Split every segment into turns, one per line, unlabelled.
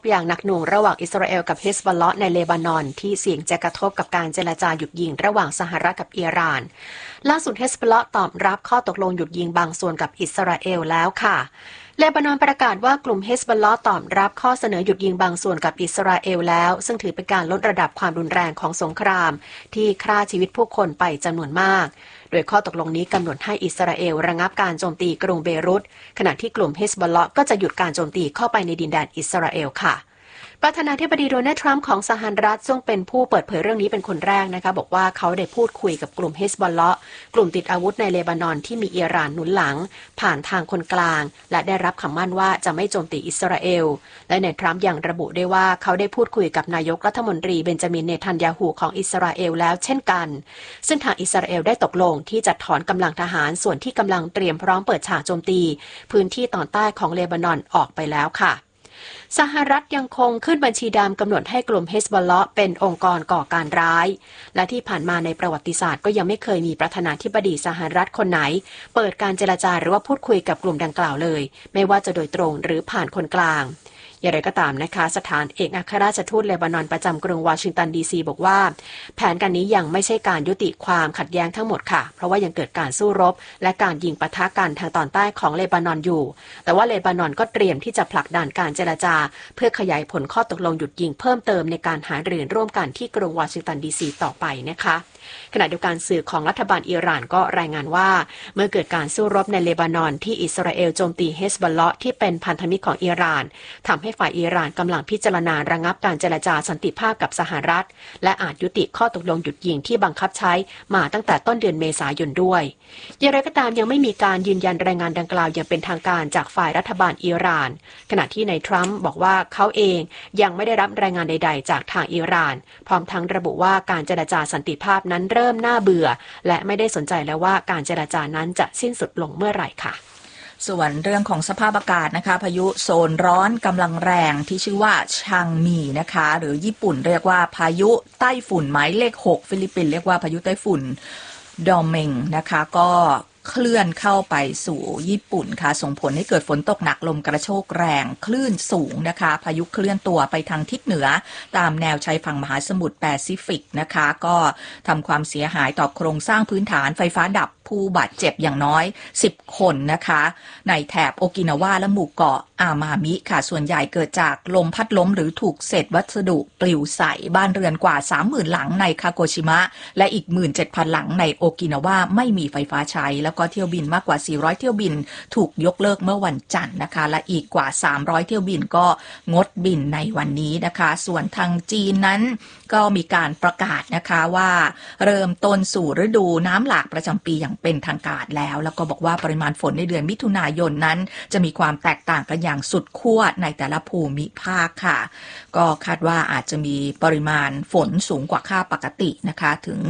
อย่างหนักหน่วงระหว่างอิสราเอลกับเฮซบอลเลาะห์ในเลบานอนที่เสี่ยงจะกระทบกับการเจรจาหยุดยิงระหว่างสหรัฐกับอิหร่านล่าสุดเฮซบอลเลาะห์ตอบรับข้อตกลงหยุดยิงบางส่วนกับอิสราเอลแล้วค่ะเลบานอนประกาศว่ากลุ่มเฮซบอลเลาะห์ตอบรับข้อเสนอหยุดยิงบางส่วนกับอิสราเอลแล้วซึ่งถือเป็นการลดระดับความรุนแรงของสงครามที่ฆ่าชีวิตผู้คนไปจำนวนมากโดยข้อตกลงนี้กำหนดให้อิสราเอลระงับการโจมตีกรุงเบรุตขณะที่กลุ่มเฮซบอลเลาะห์ก็จะหยุดการโจมตีเข้าไปในดินแดนอิสราเอลค่ะประธานาธิบดีโดนัลด์ทรัมป์ของสหรัฐซึ่งเป็นผู้เปิดเผยเรื่องนี้เป็นคนแรกนะคะบอกว่าเขาได้พูดคุยกับกลุ่มเฮซบอลเลาะห์กลุ่มติดอาวุธในเลบานอนที่มีอิหร่านหนุนหลังผ่านทางคนกลางและได้รับคำมั่นว่าจะไม่โจมตีอิสราเอลและนายทรัมป์ยังระบุได้ว่าเขาได้พูดคุยกับนายกรัฐมนตรีเบนจามินเนทันยาฮูของอิสราเอลแล้วเช่นกันซึ่งทางอิสราเอลได้ตกลงที่จะถอนกำลังทหารส่วนที่กำลังเตรียมพร้อมเปิดฉากโจมตีพื้นที่ตอนใต้ของเลบานอนออกไปแล้วค่ะสหรัฐยังคงขึ้นบัญชีดำกำหนดให้กลุ่มเฮซบอลเลาะห์เป็นองค์กรก่อการร้ายและที่ผ่านมาในประวัติศาสตร์ก็ยังไม่เคยมีประธานาธิบดีสหรัฐคนไหนเปิดการเจรจาหรือว่าพูดคุยกับกลุ่มดังกล่าวเลยไม่ว่าจะโดยตรงหรือผ่านคนกลางอย่างไรก็ตามนะคะสถานเอกอัครราชทูตเลบานอนประจำกรุงวอชิงตันดีซีบอกว่าแผนการนี้ยังไม่ใช่การยุติความขัดแย้งทั้งหมดค่ะเพราะว่ายังเกิดการสู้รบและการยิงปะทะกันทางตอนใต้ของเลบานอนอยู่แต่ว่าเลบานอนก็เตรียมที่จะผลักดันการเจรจาเพื่อขยายผลข้อตกลงหยุดยิงเพิ่มเติมในการหารือร่วมกันที่กรุงวอชิงตันดีซีต่อไปนะคะขณะเดียวกันสื่อของรัฐบาลอิหร่านก็รายงานว่าเมื่อเกิดการสู้รบในเลบานอนที่อิสราเอลโจมตีเฮซบอลเลาะห์ที่เป็นพันธมิตรของอิหร่านทำให้ฝ่ายอิหร่านกำลังพิจารณาระงับการเจรจาสันติภาพกับสหรัฐและอาจยุติข้อตกลงหยุดยิงที่บังคับใช้มาตั้งแต่ต้นเดือนเมษายนด้วยอย่างไรก็ตามยังไม่มีการยืนยันรายงานดังกล่าวอย่างเป็นทางการจากฝ่ายรัฐบาลอิหร่านขณะที่นายทรัมป์บอกว่าเขาเองยังไม่ได้รับรายงานใดๆจากทางอิหร่านพร้อมทั้งระบุว่าการเจรจาสันติภาพนั้นเริ่มน่าเบื่อและไม่ได้สนใจแล้วว่าการเจรจานั้นจะสิ้นสุดลงเมื่อไหร่ค่ะ
ส่วนเรื่องของสภาพอากาศนะคะพายุโซนร้อนกำลังแรงที่ชื่อว่าชังมีนะคะหรือญี่ปุ่นเรียกว่าพายุไต้ฝุ่นหมายเลข6ฟิลิปปินส์เรียกว่าพายุไต้ฝุ่นดอมเมงนะคะก็เคลื่อนเข้าไปสู่ญี่ปุ่นค่ะส่งผลให้เกิดฝนตกหนักลมกระโชกแรงคลื่นสูงนะคะพายุเคลื่อนตัวไปทางทิศเหนือตามแนวชายฝั่งมหาสมุทรแปซิฟิกนะคะก็ทำความเสียหายต่อโครงสร้างพื้นฐานไฟฟ้าดับผู้บาดเจ็บอย่างน้อย10คนนะคะในแถบโอกินาวาและหมู่เกาะอามามิค่ะส่วนใหญ่เกิดจากลมพัดล้มหรือถูกเศษวัสดุปลิวใส่บ้านเรือนกว่า 30,000 หลังในคาโกชิมะและอีก 17,000 หลังในโอกินาวาไม่มีไฟฟ้าใช้แล้วก็เที่ยวบินมากกว่า400เที่ยวบินถูกยกเลิกเมื่อวันจันทร์นะคะและอีกกว่า300เที่ยวบินก็งดบินในวันนี้นะคะส่วนทางจีนนั้นก็มีการประกาศนะคะว่าเริ่มต้นสู่ฤดูน้ำหลากประจำปีอย่างเป็นทางการแล้วก็บอกว่าปริมาณฝนในเดือนมิถุนายนนั้นจะมีความแตกต่างกันอย่างสุดขั้วในแต่ละภูมิภาคค่ะก็คาดว่าอาจจะมีปริมาณฝนสูงกว่าค่าปกตินะคะถึง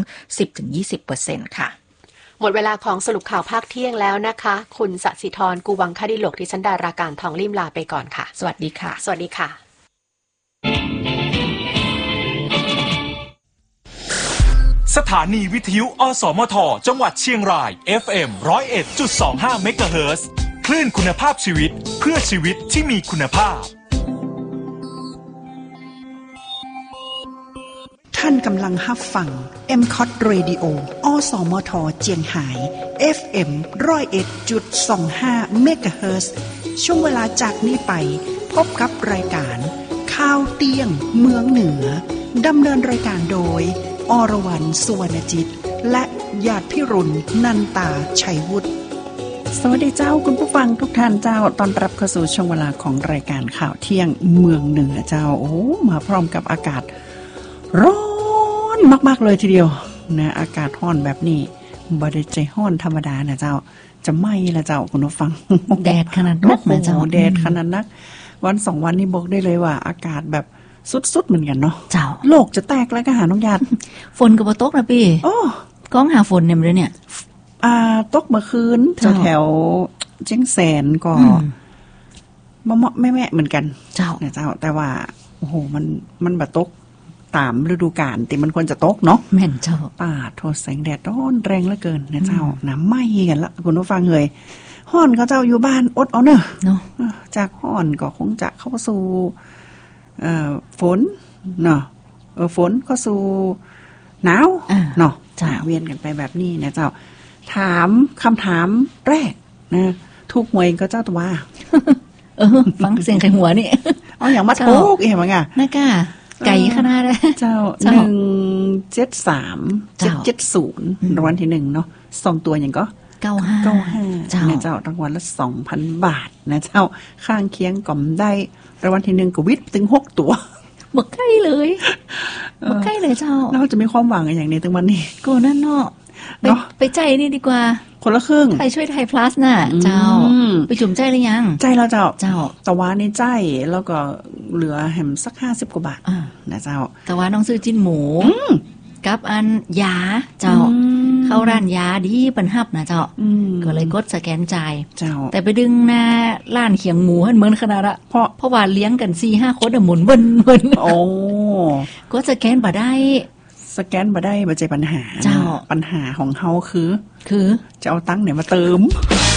10-20% ค่ะ
หมดเวลาของสรุปข่าวภาคเที่ยงแล้วนะคะคุณสศิธรกูวังคดิโลกดิฉันดาราการทองลิ่มลาไปก่อนค่ะ
สวัสดีค่ะ
สวัสดีค่ะ
สถานีวิทยุอสมทจังหวัดเชียงราย FM 101.25 เมกะเฮิรตซ์ คลื่นคุณภาพชีวิตเพื่อชีวิตที่มีคุณภาพ
ท่านกำลังรับฟัง MCOT Radio อสมทเจียงไฮ้ FM 101.25 เมกะเฮิรตซ์ ช่วงเวลาจากนี้ไปพบกับรายการข่าวเตี้ยงเมืองเหนือดำเนินรายการโดยอรวรรณ สุวรรณจิตและญาติพิรุณนันตาชัยวุฒิสวัสดีเจ้าคุณผู้ฟังทุกท่านเจ้าตอนรับเข้าสู่ช่วงเวลาของรายการข่าวเที่ยงเมืองเหนือเจ้าโอ้มาพร้อมกับอากาศร้อนมากๆเลยทีเดียวนะอากาศร้อนแบบนี้บ่ได้ใจร้อนธรรมดานะเจ้าจะไหม้ละเจ้าคุณผู้ฟัง
แดดขนาดนักนะเจ้า
แดดขนาดนักวัน2วันนี้บอกได้เลยว่าอากาศแบบสุดๆเหมือนกันเนาะ
เจ้า
โลกจะแตกแล้วก็หาน้องญาติ
ฝนก็บ่ตกนะพี่
โอ้
ก้องหาฝนเนี่ย
ตกเมื่อคืนแถวเชียงแสนก็มะแม่ๆเหมือนกัน
เจ้า
เนี่ยเจ้าแต่ว่าโอ้โหมันบ่ตกตามฤดูกาลที่มันควรจะตกเนาะ
แม่นเจ้า
ป่าโทษแสงแดดร้อนแรงเหลือเกินนะเจ้าน้ำไหม้กันละคุณผู้ฟังเอ่ยฮ้อนเขาเจ้าอยู่บ้านอดเอาเนอะจากฮ้อนก็คงจะเข้าสู่ฝนเนาะฝนก็สู่หนาวเนาะเวียนกันไปแบบนี้นะเจ้าถามคำถามแรกนะถูกหวยก็เจ้าตัว
ฟังเสียงไข่หัวนี่
เอาอย่างมาถูกเห็นมั้ยอ่ะ
นะก้าไก่ขนาดเลย
เจ้า173 770รางวัลที่1เนาะ2ตัวอย่างก็95เจ้ารางวัลละ 2,000 บาทนะเจ้าข้างเคียงก่อมได้รางวัลที่1ก็วิทย์ถึง6ตัว
บ่ใกล้เลยบ่ใกล้เลยเจ้า
เราจะมีความหวังอย่างนี้ถึงวันนี้
ก็นั่นเนาะไปใจนี่ดีกว่า
คนละครึ่ง
ไทยช่วยไทย plus น่ะเจ้าไปจุ่มใจหรือยัง
ใจแล้วเจ้าแต่ว่าในใจแล้วก็เหลือแหมสัก50กว่าบาทนะเจ้า
แต่ว่าน้องซื้อจิ้นหมูกับอันยาเจ้าเข้าร้านยาดีปันฮับนะเจ้าก็เลยกดสแกนจ่าย
เจ้า
แต่ไปดึงหน้าร้านเขียงหมูให้เหมือนขนาดละเพราะว่าเลี้ยงกัน 4-5 คนหมุนเบิ่น
โอ้
กดสแกนบ่ได้
สแกนบ่ได้บ่ใจปัญหา
เจ้า
ปัญหาของเฮาคือจะเอาตังค์ไหนมาเติม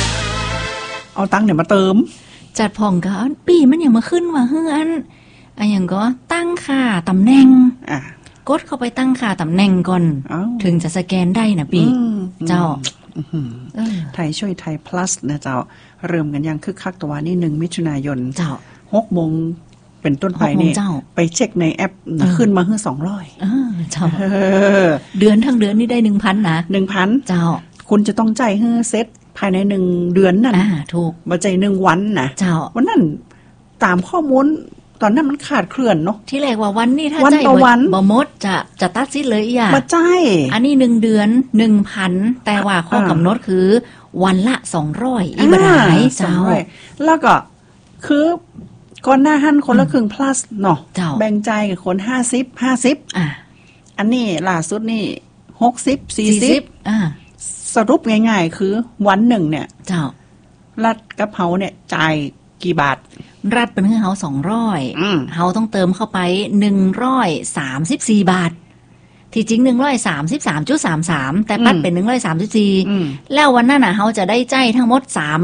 จัดผ่องก็ปีมันยังมาขึ้นว่าเฮือนอันอย่างก็ตั้งค่าตำแหน่งกดเข้าไปตั้งค่าตำแหน่งก่อนถึงจะสแกนได้นะปีเจ้า
ไทยช่วยไทย plus นะเจ้าเริ่มกันยังคึกคักตัวนี้1มิถุนายน
เจ้า
6 โมงเป็นต้นไปนี่ไปเช็คในแอปขึ้นมาคือ200
เจ้าเดือนทั้งเดือนนี่ได้ 1,000 นะ
1,000
เจ้า
คุณจะต้องจ่ายให้เซ็ตภายใน1เดือนนั่น
ถูก
บ่จ่าย1วันนะ
เจ้า
วันนั้นตามข้อมูลตอนนั้นมันขาดเคลื่อนเนาะ
ที่แรกว่าวันนี้ถ้าจ่ายบ่หมดจะตัดสิทธิ์เลยอีหยัง
บ่จ่าย
อันนี้1เดือน 1,000 แต่ว่าข้อกำหนดคือวันละ200อีบ่ได้เจ้า
แล้วก็คือก่อนหน้าหันคนละครึ่ง plus เนาะแบ่งใจกับคน50อันนี้ล่าสุดนี่60 40สรุปง่ายๆคือวันหนึ่งเนี่ย
เจ้า
รัฐกับเฮาเนี่ยจ่ายกี่บาท
รัฐเป็นให้เฮา200เฮาต้องเติมเข้าไป134บาทที่จริง 133.33 แต่ปัดเป็น134แล้ววันนั้นน่ะเฮาจะได้จ่ายทั้งหมด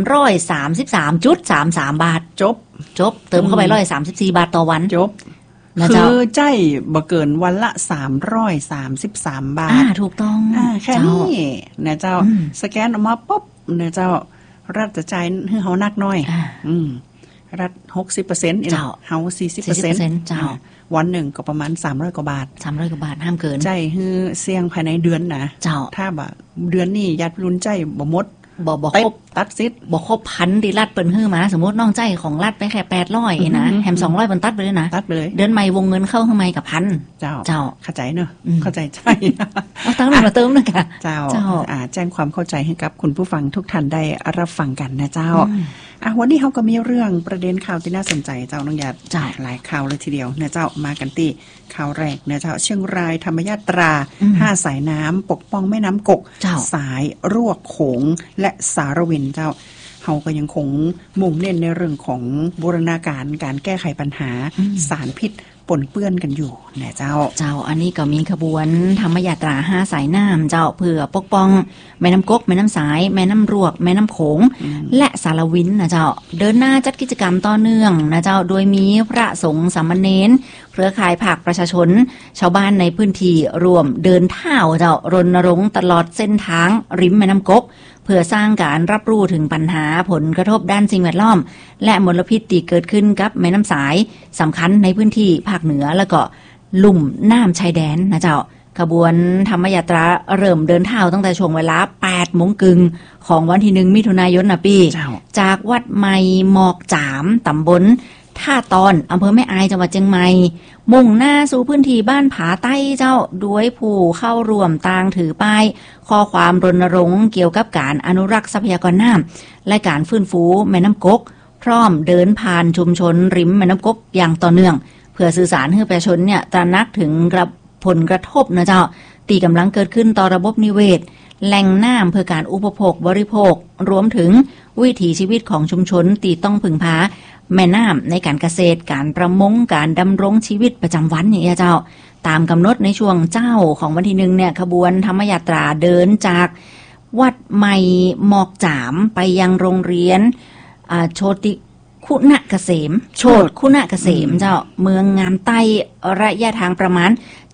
333.33 บาทจบเติมเข้าไป134บาทต่อวัน
จบคือจ่ายบ่เกินวันละ333บาท
ถูกต้อง
แค่นี้นะเจ้าสแกนออกมาปุ๊บนะเจ้ารัฐจะจ่ายให้เฮานักน้อยรัฐ 60% อีกเฮา 40%
เจ้า
วันหนึ่งก็ประมาณ300กว่าบาท
ห้ามเกิน
ใจฮือเสี่ยงภายในเดือนนะ
เจ้า
ถ้าบ่เดือนนี้ญาติพี่รุ่นใจบ่หมด
บ่ครบ
ตัดสิทธิ์
บ่ครบพันที่รัฐเปิ้นฮื้อมาสมมุติน้องใจของรัฐไปแค่800นะแฮม200เปิ้นตัดไปเลยนะ
ตัดไปเลย
เดือนใหม่วงเงินเข้าข้างในกับพัน
เจ้าเข้าใจเนอะเข้าใจใช่
เอาตังค์มาเติมนึงค่ะ
เจ้าแจ้งความเข้าใจให้กับคุณผู้ฟังทุกท่านได้รับฟังกันนะเจ้าวันนี้เฮาก็มีเรื่องประเด็นข่าวที่น่าสนใจเจ้าน้องหยาดหลายข่าวเลยทีเดียวนะเจ้ามากันที่ข่าวแรกนะเจ้าเชียงรายธรรมยาตรา5สายน้ำปกป้องแม่น้ำกกสายรวกโขงและสารวินเจ้าเฮาก็ยังคงมุ่งเน้นในเรื่องของบูรณาการการแก้ไขปัญหาสารพิษปนเปื้อนกันอยู่นะเจ้า
อันนี้ก็มีขบวนธรรมยาตรา5สายน้ำเจ้าเพื่อปกป้องแม่น้ำกกแม่น้ำสายแม่น้ำรวกแม่น้ำโขงและสารวินนะเจ้าเดินหน้าจัดกิจกรรมต่อเนื่องนะเจ้าโดยมีพระสงฆ์สามเณรเครือข่ายภาคประชาชนชาวบ้านในพื้นที่รวมเดินเท้าเจ้ารณรงค์ตลอดเส้นทางริมแม่น้ำกกเพื่อสร้างการรับรู้ถึงปัญหาผลกระทบด้านสิ่งแวดล้อมและมลพิษที่เกิดขึ้นกับแม่น้ำสายสำคัญในพื้นที่ภาคเหนือแล้วก็ลุ่มน้ำชายแดนนะเจ้าขบวนธรรมยาตราเริ่มเดินเท้าตั้งแต่ช่วงเวลา 8:00 น.ของวันที่1มิถุนายนนะปีจากวัดใหม่หมอกจามตำบลท่าตอนอำเภอแม่อายจังหวัดเชียงใหม่มุ่งหน้าสู่พื้นที่บ้านผาใต้เจ้าด้วยผู้เข้าร่วมต่างถือป้ายข้อความรณรงค์เกี่ยวกับการอนุรักษ์ทรัพยากรน้ำและการฟื้นฟูแม่น้ำกกพร้อมเดินผ่านชุมชนริมแม่น้ำกกอย่างต่อเนื่องเพื่อสื่อสารให้ประชาชนเนี่ยตระหนักถึงผลกระทบนะเจ้าที่กำลังเกิดขึ้นต่อระบบนิเวศแหล่งน้ำเพื่อการอุปโภคบริโภครวมถึงวิถีชีวิตของชุมชนที่ต้องพึ่งพาแม่น้ำในการเกษตรการประมงการดำรงชีวิตประจำวันอย่างเงี้ยเจ้าตามกำหนดในช่วงเจ้าของวันที่1เนี่ยขบวนธรรมยาตราเดินจากวัดใหม่หมอกจามไปยังโรงเรียนโชติ
คุณเกษมโชติคุณเกษมเจ้าเมืองงามใต้ระยะทางประมาณ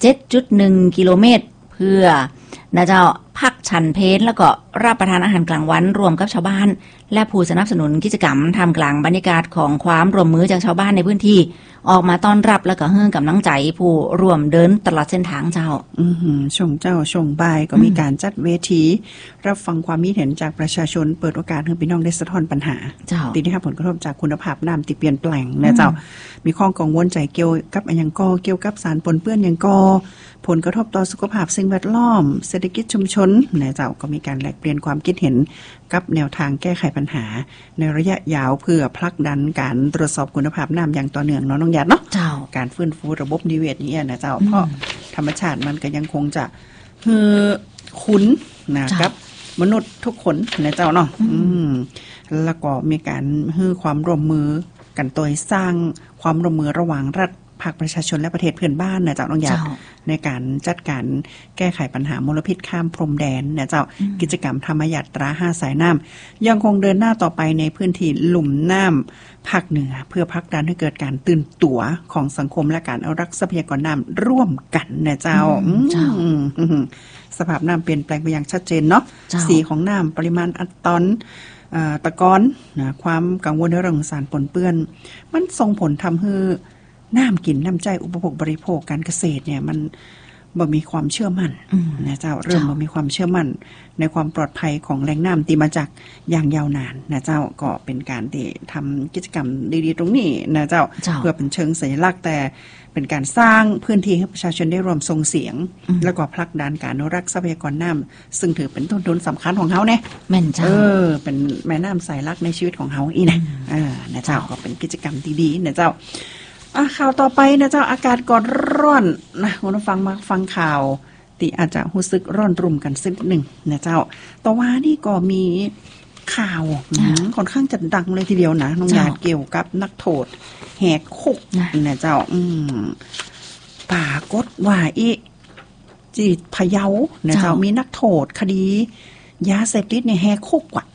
7.1 กิโลเมตรเพื่อนะเจ้าพักฉันเพลแล้วก็รับประทานอาหารกลางวันรวมกับชาวบ้านและผู้สนับสนุนกิจกรรมทำกลางบรรยากาศของความร่วมมือจากชาวบ้านในพื้นที่ออกมาต้อนรับแล้วก็ให้กำลังใจผู้ร่วมเดินตลอดเส้นทางเจ้า
ช่วงเจ้าช่วงบ่ายก็มีการจัดเวทีรับฟังความคิดเห็นจากประชาชนเปิดโอกาสให้พี่น้องได้สะท้อนปัญหาที่ได้รับผลกระทบจากคุณภาพน้ำที่เปลี่ยนแปลงนะเจ้ามีข้อกังวลใจเกี่ยวกับอย่างก็เกี่ยวกับสารปนเปื้อนอย่างก็ผลกระทบต่อสุขภาพสิ่งแวดล้อมเศรษฐกิจชุมชนนะเจ้าก็มีการแลกเปลี่ยนความคิดเห็นกับแนวทางแก้ไขปัญหาในระยะยาวเพื่อผลักดันการตรวจสอบคุณภาพน้ำอย่างต่อเนื่องเนาะน้องหยาดเนาะการฟื้นฟูระบบนิเวศนี้นะเจ้าเพราะธรรมชาติมันก็ยังคงจะคุ้นนะครับมนุษย์ทุกคนนะเจ้าเนาะแล้วก็มีการให้ความร่วมมือกันโดยสร้างความร่วมมือระหว่างรัฐภาคประชาชนและประเทศเพื่อนบ้านนะเจ้าน้องหยาดในการจัดการแก้ไขปัญหามลพิษข้ามพรมแดนนะเจ้ากิจกรรมธรรมยาตรา5สายน้ำยังคงเดินหน้าต่อไปในพื้นที่ลุ่มน้ำภาคเหนือเพื่อผลักดันให้เกิดการตื่นตัวของสังคมและการอนุรักษ์ทรัพยากรน้ำร่วมกันนะเจ้าสภาพน้ำเปลี่ยนแปลงไปอย่างชัดเจนเนาะสีของน้ำปริมาณอัตอนตะกอนนะความกังวลในเรื่องสารปนเปื้อนมันส่งผลทำให้น้ำกินน้ำใจอุปโภคบริโภคการเกษตรเนี่ยมันบ่มีความเชื่อมั่นนะเจ้าเริ่มบ่มีความเชื่อมั่นในความปลอดภัยของแหล่งน้ำที่มาจากอย่างยาวนานนะเจ้าก็เป็นการที่ทำกิจกรรมดีๆตรงนี้นะเจ้าเพื่อเป็นเชิงสัญลักษณ์แต่เป็นการสร้างพื้นที่ให้ประชาชนได้รวมส่งเสียงแล้วก็ผลักดันการอนุรักษ์ทรัพยากรน้ำซึ่งถือเป็นต้นทุนสำคัญของเขาเนี่ย
แม่นเจ้า
เป็นแม่น้ำสายลักในชีวิตของเขาอีนะนะเจ้าก็เป็นกิจกรรมดีๆนะเจ้าข่าวต่อไปนะเจ้าอากาศก็ร้อนนะคุณผู้ฟังมาฟังข่าวที่อาจจะรู้สึกร้อนรุ่มกันสักหนึ่งนะเจ้าต่อว่านี่ก็มีข่าวค่อนข้างจะดังเลยทีเดียวนะน้องหยาดเกี่ยวกับนักโทษแหกคุกนะเจ้าปรากฏว่าจีพะเยานะเจ้ามีนักโทษคดียาเสพติดในแหกคุกว่ะ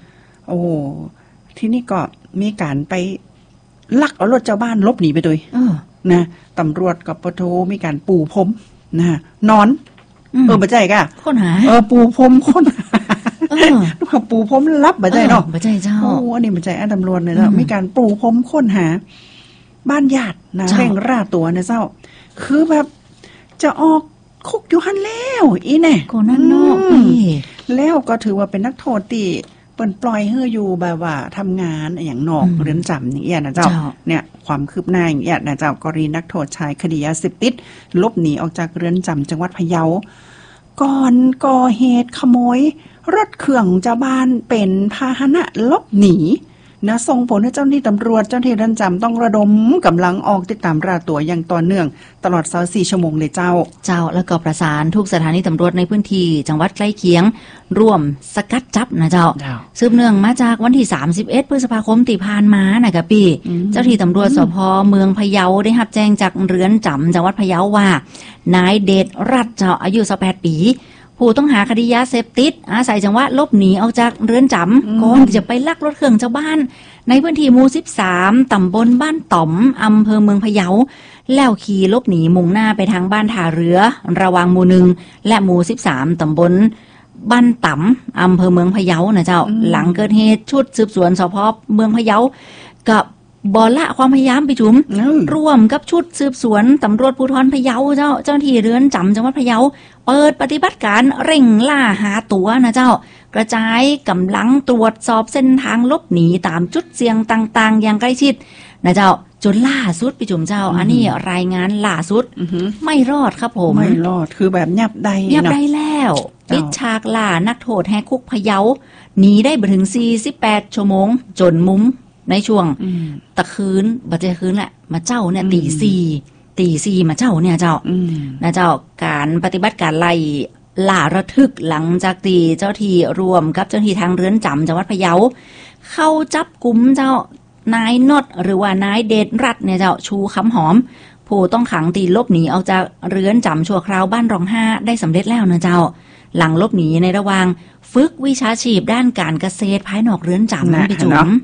ที่นี่ก็มีการไปลักเอารถเจ้าบ้านลบหนีไปด้วยนะตำรวจกับปโทมีการปูพรมนะนอนบ่ใจกะ
คนหา
ปูพรมคนปูพรมรับบ่ใจเนาะ
บ่ใจเจ้า
อันนี้บ่ใจตำรวจเนี่ยเจ้ามีการปูพรมค้นหาบ้านญาตินะเร่งร่าตัวนะเจ้าคือแบบจะออกคุกอยู่หั่นแล้วอีแน่
คนนั้นนอกนี่
แล้วก็ถือว่าเป็นนักโทษที่เปิ้นปล่อยให้อยู่แบบว่าทำงานอย่างนอกเรือนจำอย่างเงี้ยนะเจ้าเนี่ยความคืบหน้าอย่างเงี้ยนะเจ้ากรณีนักโทษชายคดียาเสพติดหลบหนีออกจากเรือนจำจังหวัดพะเยาก่อนก่อเหตุขโมยรถเครื่องเจ้าบ้านเป็นพาหนะหลบหนีนะส่งผลให้เจ้าหน้าที่ตำรวจเจ้าหน้าที่เรือนจำต้องระดมกำลังออกติดตามราตัวอย่างต่อเนื่องตลอด24ชั่วโมงเลยเจ้า
แล้วก็ประสานทุกสถานีตำรวจในพื้นที่จังหวัดใกล้เคียงร่วมสกัดจับนะเจ้าสืบเนื่องมาจากวันที่31พฤษภาคมที่ผ่านมานะคะพี่เจ้าหน้าที่ตำรวจสภ.เมืองพะเยาได้รับแจ้งจากเรือนจำจังหวัดพะเยาว่านายเดชรัตน์เจ้าอายุ18ปีผู้ต้องหาคดียาเสพติดอาศัยจังหวะหลบหนีออกจากเรือนจำก่อนที่จะไปลักรถเครื่องชาวบ้านในพื้นที่หมู่13ตำบลบ้านต่อมอำเภอเมืองพะเยาแล้วขี่หลบหนีมุ่งหน้าไปทางบ้านท่าเรือระหว่างหมู่1และหมู่13ตำบลบ้านต่ำอำเภอเมืองพะเยานะเจ้าหลังเกิดเหตุชุดสืบสวนสภ.เมืองพะเยากับบ่ละความพยายามไปจุ๋มร่วมกับชุดสืบสวนตำรวจภูธรพะเยาเจ้าหน้าที่เรือนจำจังหวัดพะเยาเปิดปฏิบัติการเร่งล่าหาตัวนะเจ้ากระจายกำลังตรวจสอบเส้นทางหลบหนีตามจุดเสี่ยงต่างๆอย่างใกล้ชิดนะเจ้าจนล่าสุดไปจุ๋มเจ้าอันนี้รายงานล่าสุดไม่รอดครับผม
ไม่รอดคือแบบยับได้
แล้วปิดฉากล่านักโทษแหกคุกพะเยาหนีได้ไปถึง48ชั่วโมงจนมุมในช่วงตะคืนบัดเจคืนแหละมาเจ้าเนี่ยตีสี่มาเจ้าเนี่ยเจ้านะเจ้าการปฏิบัติการไล่ล่าระทึกหลังจากตีเจ้าที่รวมกับเจ้าที่ทางเรือนจำจังหวัดพะเยาเข้าจับกุมเจ้านายนดหรือว่านายเดชรัตน์เนี่ยเจ้าชูคำหอมผู้ต้องขังตีลบหนีออกจากเรือนจำชั่วคราวบ้านรอง5ได้สำเร็จแล้วนะเจ้าหลังลบหนีในระหว่างฝึกวิชาชีพด้านการเกษตรภายนอกเรือนจำนั่นพี่จุ๋ม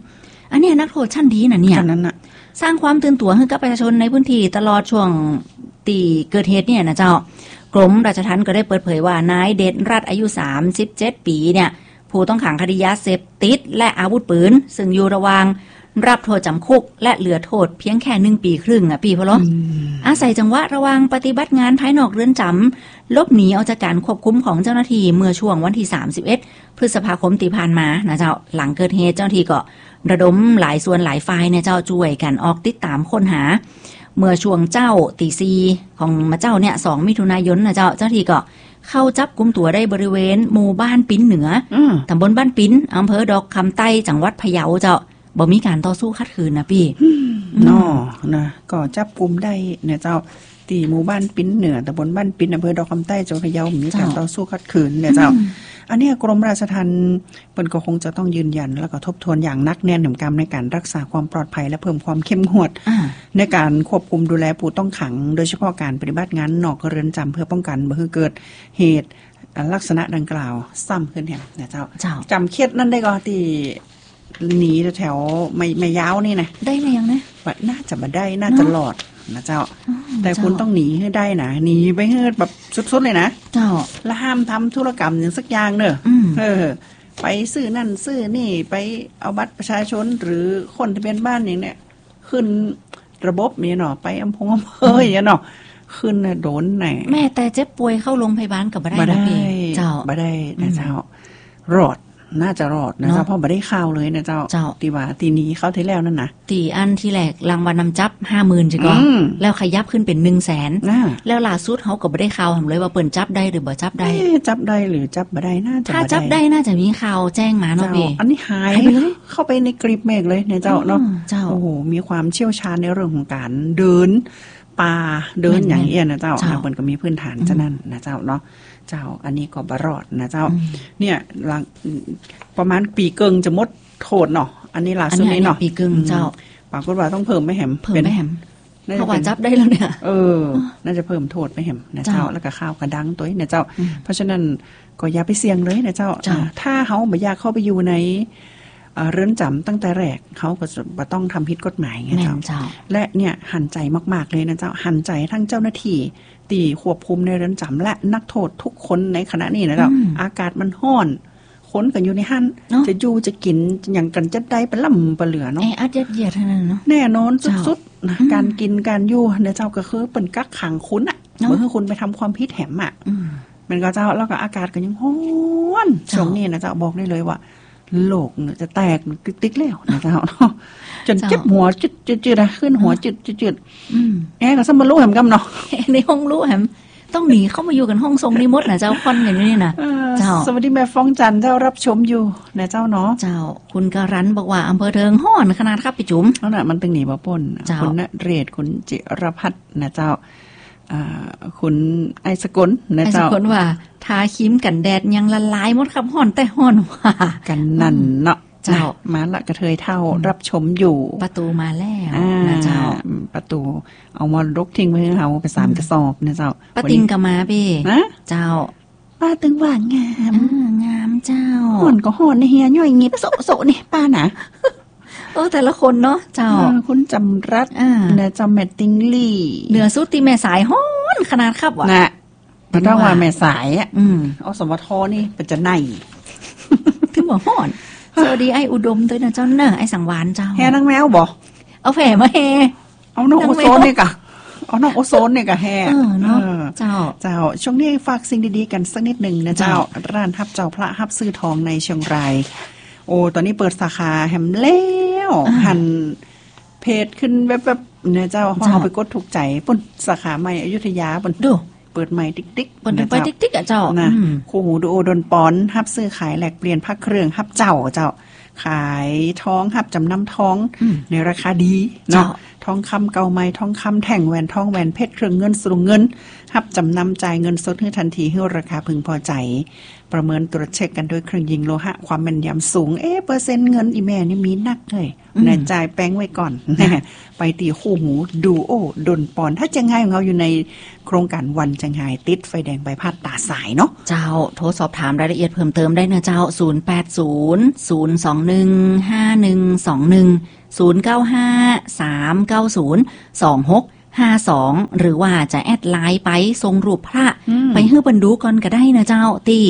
อันเนี้ยนักโทษชั้นดีนะเนี่ย
นั้นน่ะ
สร้างความตื่นตัวให้กับประชาชนในพื้นที่ตลอดช่วงตีเกิดเหตุเนี่ยนะเจ้ากรมราชทัณฑ์ก็ได้เปิดเผยว่านายเดชรัตน์อายุ37ปีเนี่ยผู้ต้องขังคดียาเสพติดและอาวุธปืนซึ่งอยู่ระหว่างรับโทษจำคุกและเหลือโทษเพียงแค่1 ปีครึ่งพี่พะโลอาศัยจังหวะระหว่างปฏิบัติงานภายนอกเรือนจำลบหนีออกจากการควบคุมของเจ้าหน้าที่เมื่อช่วงวันที่31พฤษภาคมที่ผ่านมานะเจ้าหลังเกิดเหตุเจ้าหน้าที่ก็ระดมหลายส่วนหลายฝ่ายเนี่ยเจ้าช่วยกันออกติดตามค้นหาเมื่อช่วงเจ้าตีซีของมาเจ้าเนี่ย2 มิถุนายนนะเจ้าหน้าที่ก็เข้าจับกุมตัวได้บริเวณหมู่บ้านปิ้นเหนือตำบลบ้านปิ้นอำเภอดอกคำใต้จังหวัดพะเยาเจ้าบ่มีการต่อสู้ขัดขืนนะพี่
นอนะก็จับกุมได้เนี่ยเจ้าตีหมู่บ้านปิ้นเหนือตำบลบ้านปิ้นอำเภอดอกคำใต้จังหวัดพะเยามีการต่อสู้ขัดขืนเนี่ยเจ้าอันนี้กรมราชทัณฑ์เปิ้นก็คงจะต้องยืนยันแล้วก็ทบทวนอย่างนักแน่นถึงการในการรักษาความปลอดภัยและเพิ่มความเข้มงวดในการควบคุมดูแลผู้ต้องขังโดยเฉพาะการปฏิบัติงานนอกเรือนจำเพื่อป้องกันบ่ให้เกิดเหตุลักษณะดังกล่าวซ้ำขึ้นเนี่ยนะเจ้าจำเคสนั่นได้ก็ที่หนีแถวไม่ยาวนี่นะ
ได้ไหมยังนะ
ว่าน่าจะมาได้น่าจะหลอดนะเจ้าแต่คุณต้องหนีให้ได้นะหนีไปให้แบบสุดๆเลยนะ
เจ้า
แล้วห้ามทำธุรกรรมอย่างสักอย่างเนอะไปซื้อนั่นซื้อนี่ไปเอาบัตรประชาชนหรือคนทะเบียนบ้านอย่างเนี้ยขึ้นระบบนี่เนาะไปอำเภออย่างเนาะขึ้นโดนไหน
แม่แต่เจ็บป่วยเข้าโรงพยาบาลกับบ่ได้นะพี่เจ้า
บ่ได้นะเจ้ารอดน่าจะรอดนะเจ้าเพราะบ่ได้ข่าวเลยนะเจ้าตีว่าตีนี้เข้าที่แล้วนั่นนะ
ตีอันที่แรกรางวัลนำจับ 50,000 จังก็แล้วขยับขึ้นเป็น 100,000 แล้วล่าสุดเขาก็บ่ได้ข่าวเลยว่าเปิ้นจับได้หรือบ่จับได้
จับได้หรือจับบ่ได้น่าจะ
ถ้าจับได้น่าจะมีข่าวแจ้งมาเนาะพี่
อันนี้หายไปเลยเข้าไปในกริบเมฆเลยเนี่ยเจ้าเนาะโอ้โหมีความเชี่ยวชาญในเรื่องของการเดินป่าเดินอย่างเอี้ยนะเจ้าเปิ้นก็มีพื้นฐานฉะนั้นนะเจ้าเนาะเจ้าอันนี้ก็บรอดนะเจ้าเนี่ยหลังประมาณปีเกิงจะหมดโทษเนาะอันนี้ล่าสุดนี้เนาะ
ปีเกิงเจ้า
ปรากฏว่าต้องเพิ่มไม่แหม
เพราะว่าจับได้แล้วเนี่ย
น่าจะเพิ่มโทษไม่แหมนะเจ้าแล้วก็ข้าวกระดังตัวนี้นะเจ้าเพราะฉะนั้นก็อย่าไปเสี่ยงเลยนะเจ้าถ้าเฮาบ่อยากเข้าไปอยู่ในเรือนจำตั้งแต่แรกเขาก็จะต้องทำผิดกฎหมายไงเจ้าและเนี่ยหันใจมากๆเลยนะเจ้าหันใจทั้งเจ้าหน้าที่ตีควบคุมในเรือนจำและนักโทษทุกคนในขณะนี้นะเจ้าอากาศมันร้อนคนกันอยู่ในหันจะอยู่จะกินอย่างกันจะได้ปลาล่ำปลาเหลือเนาะ
อัดเยียดเท่านั้นเนาะ
แน่นอนสุดๆนะการกินการอยู่เนี่ยเจ้าก็คือเป็นกักขังคุณอ่ะเมื่อคุณไปทำความผิดแหมอ่ะมันก็เจ้าแล้วก็อากาศก็ยังร้อนช่วงนี้นะเจ้าบอกได้เลยว่าโลกจะแตกติ๊กแล้วนะเจ้าจนเจ็บหัวจืดๆนะขึ้นหัวจืดแอบก็สมรู้แหมกำเนาะ
ในห้องรู้แหมต้องหนีเข้ามาอยู่กันห้องทรงนิมดนะเจ้าค่อนอย่างนี้นะ
เจ้าสวัสดีแม่ฟ้องจันเจ้ารับชมอยู่นะเจ้าเนาะ
เจ้าคุณการันบอกว่าอำเภอเทิงห้อนขนาดครับพี่จุ๋ม
นั่นแหละมันเป็นหนีบ่ป่นคุณณเรศคุณจิรพัฒน์นะเจ้าคุณไอสกลนะเจ้า
ไอสกลว่าทาครีมกันแดดยังละลายหมดครับห้อนแต่ห้อนว่า
กันนั่นเนาะเจ้ามาละกระเทยเท่ารับชมอยู่
ประตูมาแล้วนะเจ้า
ประตูเอามารกทิ้งไว้ให้เราไป3 กระสอบนะเจ้า
ป้าติงก็มาพี่นะเจ้า
ป้าตึงว่างาม
งามเจ้า
ห้อนก็ห้อนในเฮียย่อยงี้โสนี่ป้านะ
แต่ละคนเนาะเจ้า
คุณจำรัดนะจำแม่ติงลี่
เหนือสุดที่แม่สายห้อนขนาดครับว่ะ
นะมันต้องว่าแม่สายอ่ะเอาสมทนี่เป็นจะไหน
ถึงว่าห้อนสวัสดีไอ้อุดมด้วยนะเจ้าเนอะไอ้สังวานเจ้า
แห่นางแมวบ่
เอาแผ่มาแห่
เอานกโอโซนนี่กะเอานกโอโซนนี่กะแห่
เนาะเจ้า
ช่วงนี้ฝากสิ่งดีๆกันสักนิดนึงนะเจ้าร้านฮับเจ้าพระฮับซื้อทองในเชียงรายโอ้ตอนนี้เปิดสาขาแฮมแล้วหันเพจขึ้นแบบๆเนี่ยเจ้าเอาไปกดถูกใจปุ่นสาขาใหม่อยุธยาปุ่น
ดู
เปิดใหม่ติ๊กๆ
เปิดไปติ๊กๆอ่ะเจ้า
นะคู่หูดูโอดนปอนฮับซื้อขายแลกเปลี่ยนพักเครื่องฮับเจ้าขายท้องฮับจำนำท้องในราคาดีเนาะทองคำเก่าใหม่ทองคำแท่งแหวนทองแหวนเพชรเครื่องเงินสรุงเงินรับจำนำจ่ายเงินสดให้ทันทีให้ราคาพึงพอใจประเมินตรวจเช็คกันด้วยเครื่องยิงโลหะความแม่นยำสูงเปอร์เซ็นต์เงินอีแม่นี่มีนักเลยนะจ่ายแป้งไว้ก่อนไปตีคู่หูดูโอดนปอนถ้าจังไห้ของเราอยู่ในโครงการวันจังไห้ติดไฟแดงใบพัดตาสายเนาะ
เจ้าโทรสอบถามรายละเอียดเพิ่มเติมได้นะเจ้า0800215126 หรือว่าจะแอดไลน์ไปทรงรูปพระไปให้บรรดูก่อนก็ได้นะเจ้าตี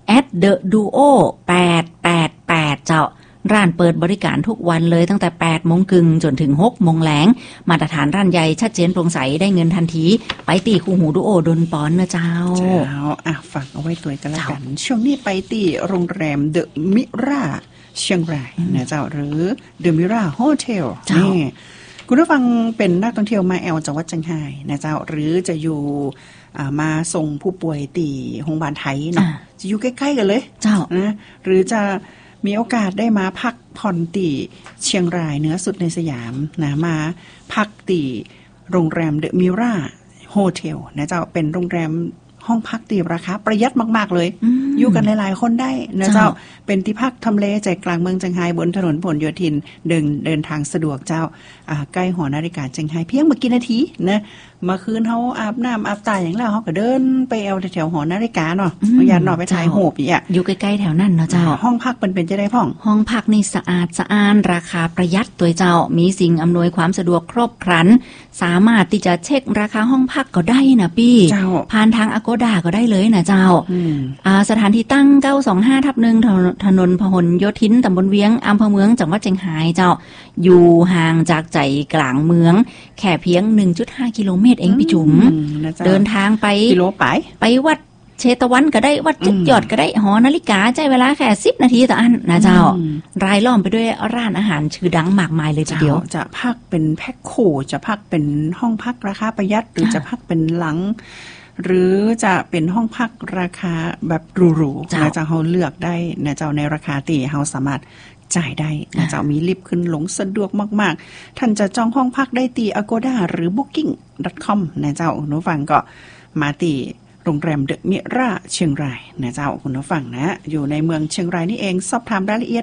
@theduo888เจ้าร้านเปิดบริการทุกวันเลยตั้งแต่8 โมงครึ่งจนถึง6 โมงแลงมาตรฐานร้านใหญ่ชัดเจนโปร่งใสได้เงินทันทีไปตีคู่หูดูโอดนปอนนะเจ้า
ฝากเอาไว้ตัวกันแล้วกันช่วงนี้ไปตีโรงแรมเดอะมิราเชียงรายนะเจ้าหรือเดอะมิราโฮเทลนี่คุณผู้ฟังเป็นนักท่องเที่ยวมาแอลจังหวัดเชียงรายนะเจ้าหรือจะอยู่มาส่งผู้ป่วยตีโรงพยาบาลไทยเนาะจะอยู่ใกล้ๆกันเลย
เจ้า
นะหรือจะมีโอกาสได้มาพักผ่อนตีเชียงรายเหนือสุดในสยามนะมาพักตีโรงแรมเดอะมิราโฮเทลนะเจ้าเป็นโรงแรมห้องพักตีราคาประหยัดมากๆเลยอยู่กันหลายๆคนได้นะเจ้าเป็นที่พักทำเลใจกลางเมืองเชียงรายบนถนนผลโยธินเดินทางสะดวกเจ้าใกล้หอนาฬิกาเชียงรายเพียงเมื่อกี้นาทีนะมาคืนเขาอาบน้ำอาบตาอย่างแล้วเขาก็เดินไปเอาแถวหอนาฬิกาเนาะยานนอไปถ่ายโหบ
อยู่ใกล้ๆแถวนั้นเนาะเจ้า
ห้องพักเป็นจะได้พ่อง
ห้องพักนี่สะอาดสะอ้านราคาประหยัดตัวเจ้ามีสิ่งอำนวยความสะดวกครบครันสามารถที่จะเช็คราคาห้องพักก็ได้นะพี่ผ่านทาง Agoda ก็ได้เลยนะเจ้าสถานที่ตั้ง925/1ถนนพหลโยธินตำบลเวียงอำเภอเมืองจังหวัดเชียงรายเจ้าอยู่ห่างจากใจกลางเมืองแค่เพียง 1.5 กิโลเมตรเองพี่จุ๋มเดินทางไป
กิโล
ไปวัดเชตวันก็ได้วัดจุดยอดก็ได้หอนาฬิกาใช้เวลาแค่10 นาทีต่ออันนะเจ้ารายล้อมไปด้วยร้านอาหารชื่อดังมากมายเลยทีเดียว
จะพักเป็นแพ็คโคจะพักเป็นห้องพักราคาประหยัดหรือจะพักเป็นหลังหรือจะเป็นห้องพักราคาแบบหรูๆนะเจ้าเฮาเลือกได้นะเจ้าในราคาที่เฮาสามารถจ่ายได้นะเจ้ามีลิฟต์ขึ้นลงสะดวกมากๆท่านจะจองห้องพักได้ตี Agoda หรือ booking.com นะเจ้าคุณผู้ฟังก็มาตีโรงแรมเดอะมิราเชียงรายนะเจ้าคุณผู้ฟังนะอยู่ในเมืองเชียงรายนี่เองสอบถามรายละเอียด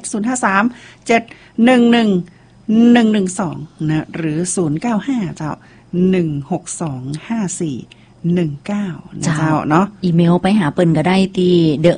053-711-112นะหรือ095เจ้า1625419นะเจ้าเนาะ
อีเมลไปหาเปิ้นก็ได้ที่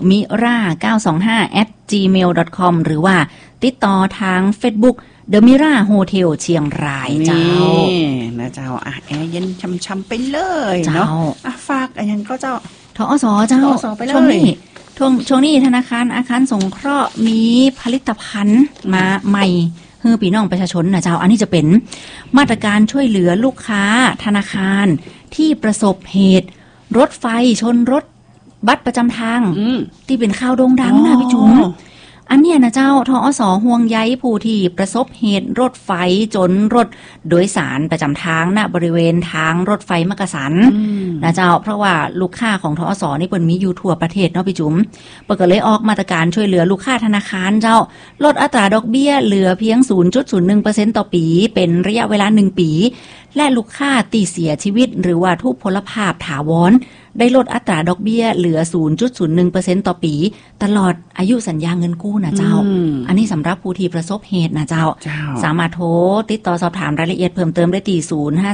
themira925@gmail.com หรือว่าติดต่อทาง Facebook The Mira Hotel เชียงรายเจ้า
นะเจ้าแอร์เย็นช่ำๆไปเลยเนาะฝากอันยังก็เจ้า
ทอสเจ้าช่วงนี้ธนาคารอาคารสงเคราะห์มีผลิตภัณฑ์มาใหม่ให้พี่น้องประชาชนนะเจ้าอันนี้จะเป็นมาตรการช่วยเหลือลูกค้าธนาคารที่ประสบเหตุรถไฟชนรถบัสประจำทางที่เป็นข่าวโด่งดังนะพี่จุ๋มอันเนี้ยนะเจ้าทอสห่วงใยผู้ที่ประสบเหตุรถไฟจนรถโดยสารประจำทางณบริเวณทางรถไฟมักกะสันนะเจ้าเพราะว่าลูกค้าของทอสนี่เปิ้นมีอยู่ทั่วประเทศเนาะพี่จุ๋มเปิ้นก็เลยออกมาตรการช่วยเหลือลูกค้าธนาคารเจ้าลดอัตราดอกเบี้ยเหลือเพียง 0.01% ต่อปีเป็นระยะเวลา1 ปีและลูกค้าที่เสียชีวิตหรือว่าทุพพลภาพถาวรได้ลดอัตราดอกเบี้ยเหลือ 0.01% ต่อปีตลอดอายุสัญญาเงินกู้นะเจ้าอันนี้สำหรับผู้ที่ประสบเหตุนะเจ้าสามารถโทรติดต่อสอบถามรายละเอียดเพิ่มเติมได้ที่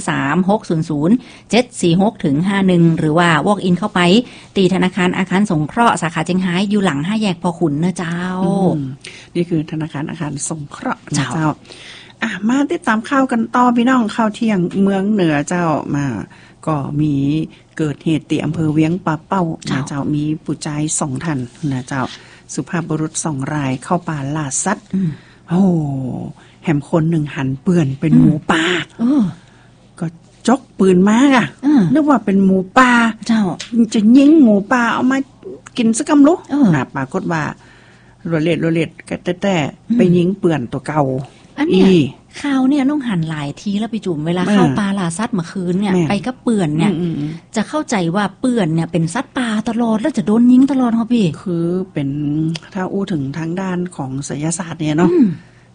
053-600-746-51หรือว่า walk in เข้าไปตีธนาคารอาคารสงเคราะห์สาขาเชียงรายอยู่หลัง5 แยกพอขุนนะเจ้า
นี่คือธนาคารอาคารสงเคราะห์นะเจ้ามาติดตามข่าวกันต่อพี่น้องข่าวเที่ยงเมืองเหนือเจ้ามาก็มีเกิดเหตุที่อำเภอเวียงป่าเป้านะเจ้ามีผู้ชาย2 ท่านนะเจ้าสุภาพบุรุษ2 รายเข้าป่าล่าสัตว์แหมคนหนึ่งหันเปื่อนเป็นหมูป่าก็จกปืนมานึกว่าเป็นหมูป่า
เจ้า
จะยิงหมูป่าเอามากินสักกำลุนะปรากฏว่าโรเล็ดก็แต่ไปยิงเปื่อนตัวเก่า
อันนี้ข้าวเนี่ยต้องหั่นหลายทีแล้วไปจุ่มเวลาเข้าปลาล่าสัตว์เมื่อคืนเนี่ยไปกับเปื่อนเนี่ยจะเข้าใจว่าเปื่อนเนี่ยเป็นสัตว์ป่าตลอดแล้วจะโดนยิงตลอดครับพี่
คือเป็นถ้าอู้ถึงทางด้านของไสยศาสตร์เนี่ยเนาะ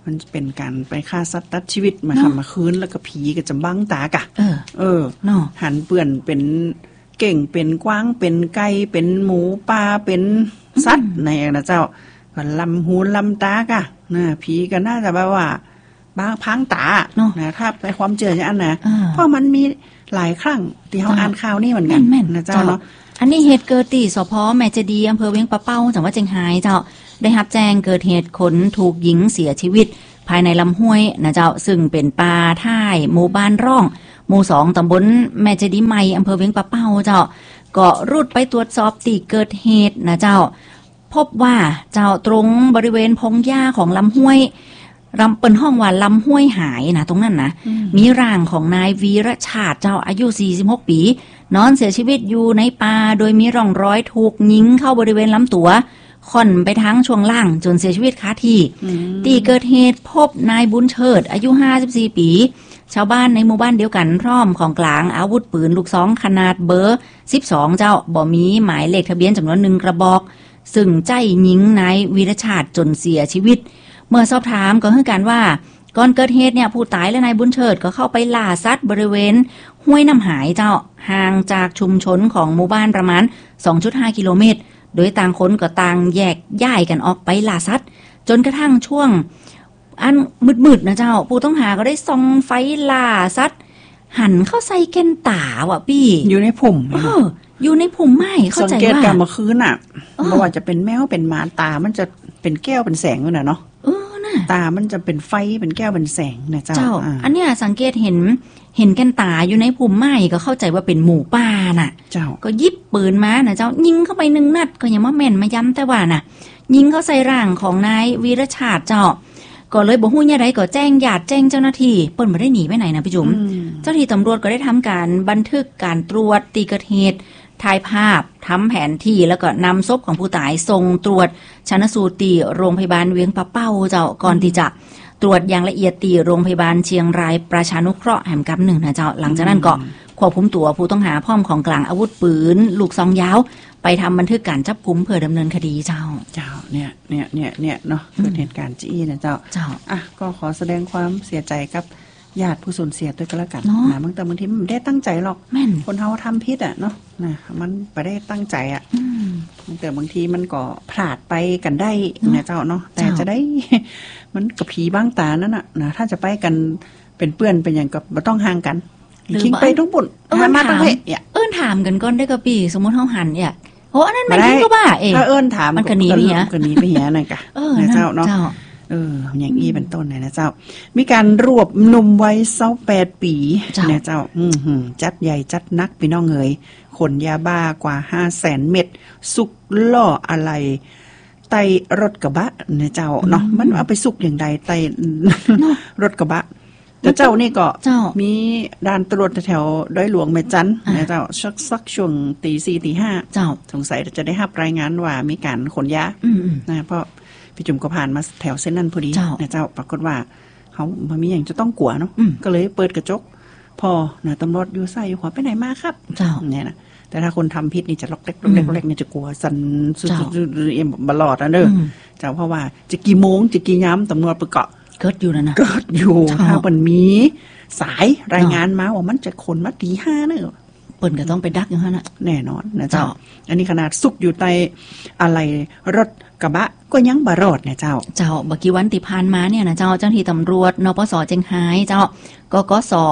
มันจะเป็นการไปฆ่าสัตว์ตัดชีวิตมาทำมาคืนแล้วก็ผีก็จะบังตากะ
เนาะ
หันเปื่อนเป็นเก่งเป็นกว้างเป็นไก่เป็นหมูปลาเป็นสัตว์ในนะเจ้าก็ลำหูลำตากะนะผีก็น่าจะแบบว่าบางพังตานะถ้าในความเชื่ออย่างนั้นนะเพราะมันมีหลายครั้งที่เขาอ่านข่าวนี่เหมือนกันนะเจ้าเนาะ
อันนี้เหตุเกิดที่สพ.แม่เจดีอำเภอเวียงปะเป้าจังหวัดเชียงรายเจ้าได้รับแจ้งเกิดเหตุคนถูกหญิงเสียชีวิตภายในลำห้วยนะเจ้าซึ่งเป็นป่าท้ายหมู่บ้านร่องหมู่2ตำบลแม่เจดีใหม่อำเภอเวียงปะเป้าเจ้าก็รุดไปตรวจสอบที่เกิดเหตุนะเจ้าพบว่าเจ้าตรงบริเวณพงหญ้าของลำห้วยเปิ่นห้องว่าลำห้วยหายนะตรงนั้นนะมีร่างของนายวีรชาติเจ้าอายุ46ปีนอนเสียชีวิตอยู่ในป่าโดยมีร่องรอยถูกยิงเข้าบริเวณลำตัวค่อนไปทั้งช่วงล่างจนเสียชีวิตคาที่ที่เกิดเหตุพบนายบุญเชิดอายุ54ปีชาวบ้านในหมู่บ้านเดียวกันพร้อมของกลางอาวุธปืนลูกซองขนาดเบอร์12เจ้าบ่มีหมายเลขทะเบียนจำนวน1กระบอกซึ่งใจยิงนายวีรชาติจนเสียชีวิตเมื่อสอบถามก็ให้การว่าก่อนเกิดเหตุเนี่ยผู้ตายและนายบุญเชิดก็เข้าไปล่าสัตว์บริเวณห้วยน้ำหายเจ้าห่างจากชุมชนของหมู่บ้านประมาณ 2.5 กิโลเมตรโดยต่างคนก็ต่างแยกย้ายกันออกไปล่าสัตว์จนกระทั่งช่วงอันมืดๆนะเจ้าผู้ต้องหาก็ได้ส่องไฟล่าสัตว์หันเข้าใส่แก่นตาว่ะพี่
อยู่ในผุ่ม
อยู่ในผุ่มไม้เข้าใจว่า
สังเกตการเมื่อคืนน่ะไม่ว่าจะเป็นแมวเป็นหมาตามันจะเป็นแก้วเป็นแสงอยู่น่ะเนาะตามันจะเป็นไฟเป็นแก้วเป็นแสงนะเจ้า
อันเนี้ยสังเกตเห็นแก่นตาอยู่ในผุ่มไม้ก็เข้าใจว่าเป็นหมูป่าน่ะ
เจ้า
ก็ยิบปืนมานะเจ้ายิงเข้าไป1นัดก็ยังว่าแม่นมาย้ำแต่ว่าน่ะยิงเข้าใส่ร่างของนายวีรชาติเจ้าก็เลยบ่ฮู้ยังไงก็แจ้งญาติแจ้งเจ้าหน้าที่เปิ้นบ่ได้หนีไปไหนนะพี่จุ๋มเจ้าหน้าที่ตำรวจก็ได้ทำการบันทึกการตรวจที่เกิดเหตุถ่ายภาพทำแผนที่แล้วก็นำศพของผู้ตายส่งตรวจชันสูตรที่โรงพยาบาลเวียงปะเป้าเจ้าก่อนที่จะตรวจอย่างละเอียดที่โรงพยาบาลเชียงรายประชานุเคราะห์แห่งกำ1นะเจ้าหลังจากนั้นก็ควบคุมตัวผู้ต้องหาพร้อมของกลางอาวุธปืนลูกซองยาวไปทำบันทึกการจับกุมเพื่อดำเนินคดีเจ้า
เนี่ยเนาะเกิดเหตุการณ์จี้นะเจ้าอ่ะก็ขอแสดงความเสียใจกับญาติผู้สูญเสียด้วยก็แล้วกันนะบางทีมันไม่ได้ตั้งใจหรอกคนเฮาทำผิดอ่ะเนาะนะมันไม่ได้ตั้งใจอ่ะแต่บางทีมันก็พลาดไปกันได้นะเจ้าเนาะแต่จะได้มันกับผีบ้างตานั่นน่ะนะถ้าจะไปกันเป็นเพื่อนเป็นอย่างกับไม่ต้องห่างกันทิ้งไปทุกบุญมาตั้งเนี่ย
ถามกันก่อนได้ก็ปีสมมติเฮาหันเนี่ยโอ้อันนั้นมันก็บ้า
ถ้าถาม
มันก็หนีไปเหี้ย
นั่นกะนะเจ้าเนาะอย่างอีเป็นต้นนะเจ้ามีการรวบหนุ่มวัย28ปีนะเจ้าจัดใหญ่จัดนักพี่น้องเอ๋ยขนยาบ้ากว่า 500,000 เม็ดสุกล่ออะไรไต่รถกระบะนะเจ้าเนาะมันเอาไปสุกอย่างใดไต่รถกระบะแต่เจ้านี่ก็มีด่านตรวจแถวดอยหลวงแม่จันนะเจ้าสักช่วงตี 4 ตี 5เจ้าสงสัยจะได้รับรายงานว่ามีการขนยานะเพราะพี่จุ๋มก็ผ่านมาแถวเส้นนั้นพอดีนะเจ้าปรากฏว่าเขามีอย่างจะต้องกลัวเนาะก็เลยเปิดกระจกพอนะตำรวจอยู่ใส่อยู่ขวาไปไหนมาครับเนี่ยนะแต่ถ้าคนทำผิดนี่จะล็อกเล็กเนี่ยจะกลัวสั่นสุดๆเอ็มบลอดนะเด้อเจ้าเพราะว่าจะกี่โมงจะกี่ย้ำตำรวจไปเกาะ
เกิดอยู่นะ
เกิดอยู่ถ้ามันมีสายรายงานมาว่ามันจะคนมาตี 5เนอะ
เปิ้นก็ต้องไปดักอยู่หั่นน่ะ
แน่นอนนะเจ้าอันนี้ขนาดสุกอยู่ใต้อะไรรถกระบะก็ยังบ่รอดเนี่ยเจ้า
บักกี่วันที่ผ่านมาเนี่ยนะเจ้าที่ตำรวจนปส.เจียงไฮ้เจ้ากก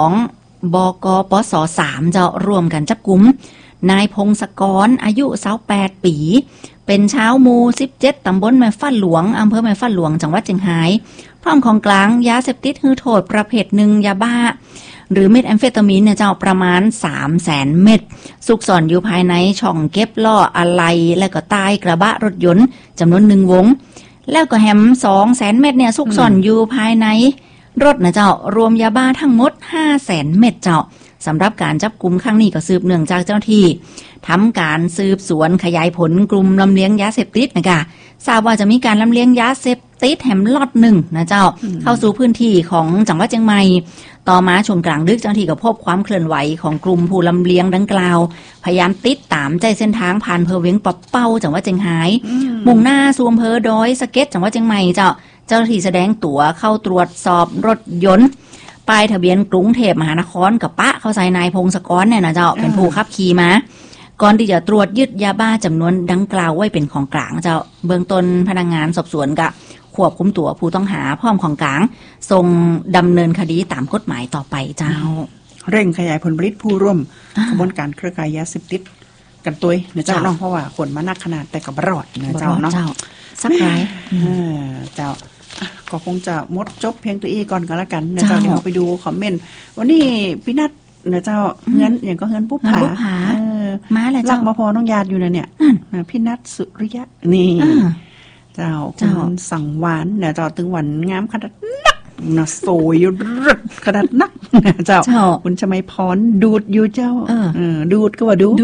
2บกปส3เจ้าร่วมกันจับกุมนายพงศกรอายุ28ปีเป็นชาวหมู่17ตำบลแม่ฟ้าหลวงอำเภอแม่ฟ้าหลวงจังหวัดเชียงรายพร้อมของกลางยาเสพติดหือโทษประเภท1ยาบ้าหรือเม็ดแอมเฟตามีนเนี่ยเจ้าประมาณ 300,000 เม็ดซุกซ่อนอยู่ภายในช่องเก็บล้ออะไหล่และก็ใต้กระบะรถยนต์จำนวน1วงแล้วก็แฮม 200,000 เม็ดเนี่ยซุกซ่อนอยู่ภายในรถนะเจ้ารวมยาบ้าทั้งหมด 500,000 เม็ดเจ้าสำหรับการจับกุมครั้งนี้ก็สืบเนื่องจากเจ้าที่ทำการสืบสวนขยายผลกลุ่มลำเลียงยาเสพติดนะคะทราบว่าจะมีการลำเลียงยาเสพติดแหมล็อตหนึ่งนะเจ้าเข้าสู่พื้นที่ของจังหวัดเชียงใหม่ต่อมาช่วงกลางดึกเจ้าหน้าที่ก็พบความเคลื่อนไหวของกลุ่มผู้ลำเลียงดังกล่าวพยายามติดตามใจเส้นทางผ่านอำเภอเวียงปะเป้าจังหวัดเชียงรายมุ่งหน้าสู่อำเภอดอยสะเก็ดจังหวัดเชียงใหม่เจ้าเจ้าหน้าที่แสดงตั๋วเข้าตรวจสอบรถยนต์ป้ายทะเบียนกรุงเทพมหานครกับปะเข้าใส่นายพงศกรเนี่ยนะเจ้าเป็นผู้ขับขี่มาก่อนที่จะตรวจยึดยาบ้าจำนวนดังกล่าวไว้เป็นของกลางเจ้าเบื้องต้นพนักงานสอบสวนก็ควบคุมตัวผู้ต้องหาพร้อมของกลางส่งดำเนินคดีตามกฎหมายต่อไปเจ้า
เร่งขยายผลผลิตผู้ร่วมกระบวนการเครือข่ายยาเสพติดกันตัวนะเจ้าเนาะเพราะว่าคนมานักขนาดแต่กับบรอดนะเจ้าเนาะ
สักไร
เจ้าก็คงจะมดจบเพียงตัวอีก่อนก็แล้วกันนะเจ้าเดี๋ยวไปดูคอมเมนต์วันนี้พี่นัทนะเจ้าเงินอย่างก็เงินปุ๊บผา
มาแล้วเจ้า
ลักมาพอน้องญาติอยู่นะเนี่ยพี่นัทสุริยะนี่เจ้าคุณสังวานเนี่ยเจ้าตึงวันงามขนาดนักนะสวยรึดขนาดนักเจ้าคุณชมัยพรดูดอยู่เจ้าดูดก็ว่าดู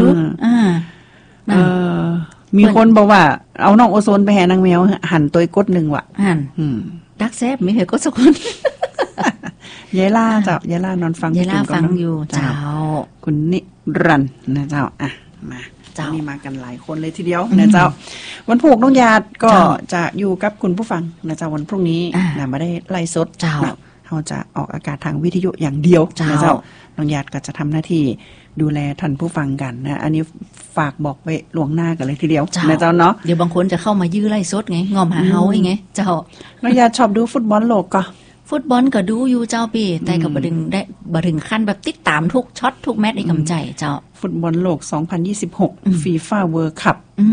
มีคนบอกว่าเอาน้องโอโซนไปแห่นางแมวหั่นตัวกดหนึ่งว่ะ
หั่นดักแซบไม่เคยกดสักคน
ยายล่าเจ้ายายล่านอนฟัง
ยายล่าฟังอยู่เจ้า
คุณนิรันดร์นะเจ้าอ่ะมานี่มากันหลายคนเลยทีเดียวนะเจ้าวันพรุ่งน้องญาติก็จะอยู่กับคุณผู้ฟังนะเจ้าวันพรุ่งนี้นะไม่ได้ไล่สดเราจะออกอากาศทางวิทยุอย่างเดียวนะเจ้าน้องญาติก็จะทำหน้าที่ดูแลท่านผู้ฟังกันนะอันนี้ฝากบอกไว้ล่วงหน้ากันเลยทีเดียวนะเจ้าเนาะ
เดี๋ยวบางคนจะเข้ามายื้อไล่สดไงงอมหาเฮาไงเจ้า
น้องญาติชอบดูฟุตบอลโลกก็
ฟุตบอลก็ดูอยู่เจ้าปีแต่ก็บ่ถึงขั้นแบบติดตามทุกช็อตทุกแมตช์ในกำใจเจ้า
ฟุตบอลโลก2026 FIFA World Cup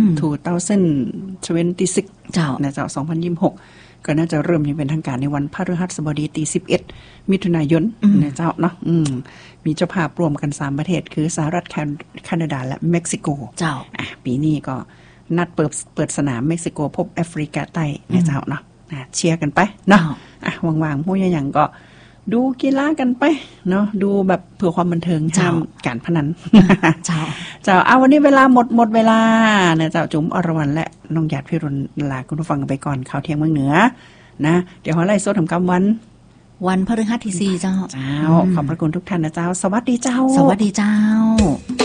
2026
เจ้า
นะเจ้า2026ก็น่าจะเริ่มอย่างเป็นทางการในวันพฤหัสบดีที่11มิถุนายนนะเจ้าเนาะมีเจ้าภาพรวมกัน3ประเทศคือสหรัฐแคนาดาและเม็กซิโก
เจ้า
ปีนี้ก็นัดเปิดสนามเม็กซิโกพบแอฟริกาใต้นะเจ้าเนาะเชียร์กันไปเนาะว่างๆพวกอย่างก็ดูกีฬากันไปเนาะดูแบบเพื่อความบันเทิงห้ามการพนัน
เจ้
าวันนี้เวลาหมดเวลานะเจ้าจุ๋มอรวรรณและน้องหยาดพิรุณลาคุณผู้ฟังไปก่อนข่าวเที่ยงเมืองเหนือนะเดี๋ยวขอไล่สดทำกำ
วันพฤหัสที่4เจ้า
ขอบพระคุณทุกท่านนะเจ้าสวัสดีเจ้า
สวัสดีเจ้า